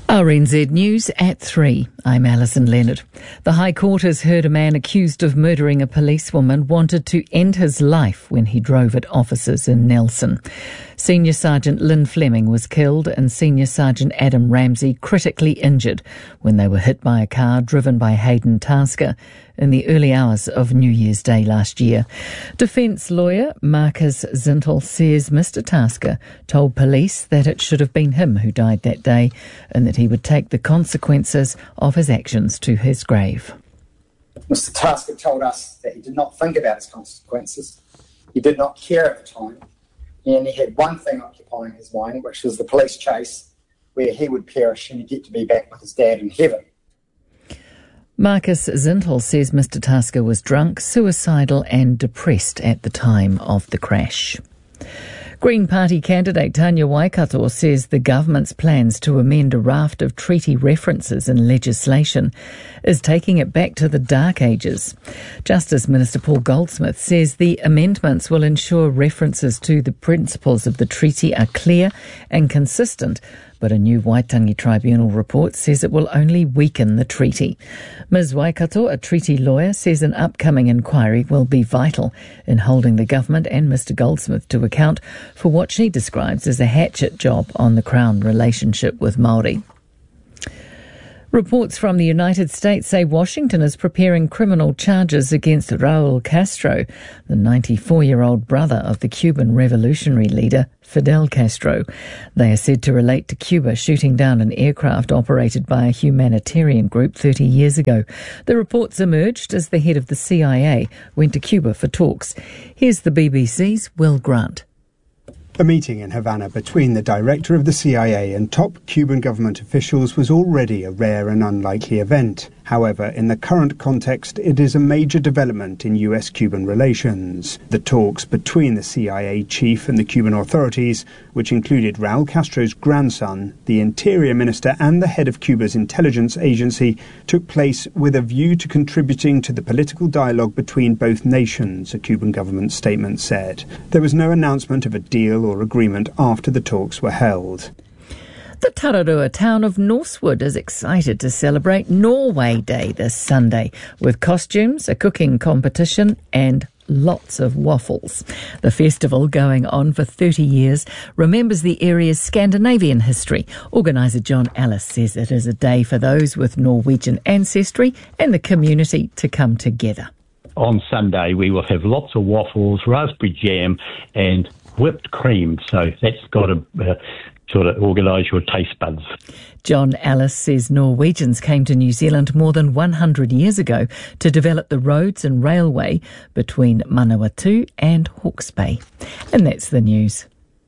RNZ News at 3. I'm Alison Leonard. The High Court has heard a man accused of murdering a policewoman wanted to end his life when he drove at officers in Nelson. Senior Sergeant Lynn Fleming was killed and Senior Sergeant Adam Ramsey critically injured when they were hit by a car driven by Hayden Tasker in the early hours of New Year's Day last year. Defence lawyer Marcus Zintel says Mr Tasker told police that it should have been him who died that day and that he would take the consequences of his actions to his grave. Mr Tasker told us that he did not think about his consequences. He did not care at the time. And he had one thing occupying his mind, which was the police chase, where he would perish and get to be back with his dad in heaven. Marcus Zintel says Mr Tasker was drunk, suicidal and depressed at the time of the crash. Green Party candidate Tanya Waikato says the government's plans to amend a raft of treaty references in legislation is taking it back to the dark ages. Justice Minister Paul Goldsmith says the amendments will ensure references to the principles of the treaty are clear and consistent, but a new Waitangi Tribunal report says it will only weaken the treaty. Ms Waikato, a treaty lawyer, says an upcoming inquiry will be vital in holding the government and Mr Goldsmith to account for what she describes as a hatchet job on the Crown relationship with Māori. Reports from the United States say Washington is preparing criminal charges against Raul Castro, the 94-year-old brother of the Cuban revolutionary leader Fidel Castro. They are said to relate to Cuba shooting down an aircraft operated by a humanitarian group 30 years ago. The reports emerged as the head of the CIA went to Cuba for talks. Here's the BBC's Will Grant. A meeting in Havana between the director of the CIA and top Cuban government officials was already a rare and unlikely event. However, in the current context, it is a major development in US-Cuban relations. The talks between the CIA chief and the Cuban authorities, which included Raul Castro's grandson, the interior minister and the head of Cuba's intelligence agency, took place with a view to contributing to the political dialogue between both nations, a Cuban government statement said. There was no announcement of a deal or agreement after the talks were held. The Tararua town of Northwood is excited to celebrate Norway Day this Sunday with costumes, a cooking competition and lots of waffles. The festival, going on for 30 years, remembers the area's Scandinavian history. Organiser John Ellis says it is a day for those with Norwegian ancestry and the community to come together. On Sunday we will have lots of waffles, raspberry jam and whipped cream, so that's got to sort of organise your taste buds. John Ellis says Norwegians came to New Zealand more than 100 years ago to develop the roads and railway between Manawatu and Hawke's Bay. And that's the news.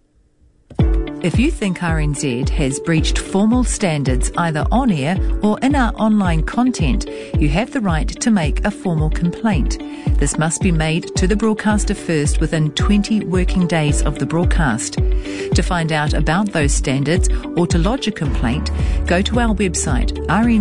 If you think RNZ has breached formal standards either on air or in our online content, you have the right to make a formal complaint. This must be made to the broadcaster first within 20 working days of the broadcast. To find out about those standards or to lodge a complaint, go to our website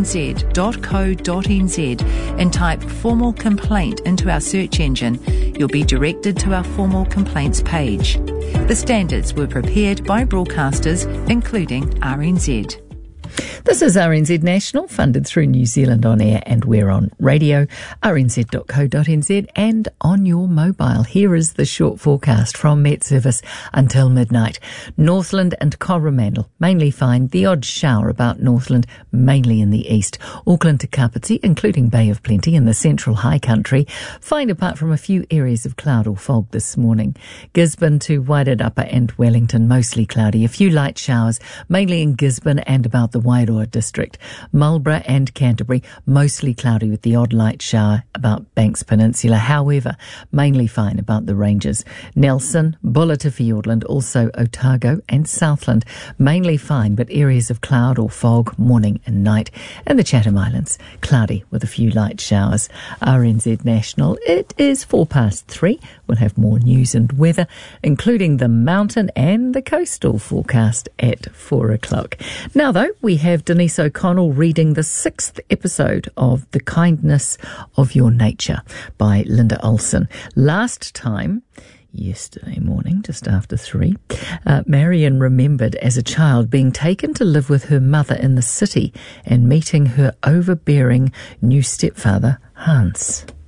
rnz.co.nz and type formal complaint into our search engine. You'll be directed to our formal complaints page. The standards were prepared by broadcasters, including RNZ. This is RNZ National, funded through New Zealand On Air, and we're on radio, rnz.co.nz, and on your mobile. Here is the short forecast from Met Service until midnight. Northland and Coromandel mainly fine, the odd shower about Northland, mainly in the east. Auckland to Kapiti, including Bay of Plenty in the central high country, fine apart from a few areas of cloud or fog this morning. Gisborne to Wairarapa and Wellington, mostly cloudy. A few light showers, mainly in Gisborne and about the Wairoa district. Marlborough and Canterbury, mostly cloudy with the odd light shower about Banks Peninsula. However, mainly fine about the ranges. Nelson, Bulla to Fiordland, also Otago and Southland, mainly fine but areas of cloud or fog morning and night. And the Chatham Islands, cloudy with a few light showers. RNZ National, it is 3:04. We'll have more news and weather, including the mountain and the coastal forecast at 4 o'clock. Now though, we have Denise O'Connell reading the 6th episode of The Kindness of Your Nature by Linda Olson. Last time, yesterday morning, just after 3. Marion remembered as a child being taken to live with her mother in the city and meeting her overbearing new stepfather, Hans.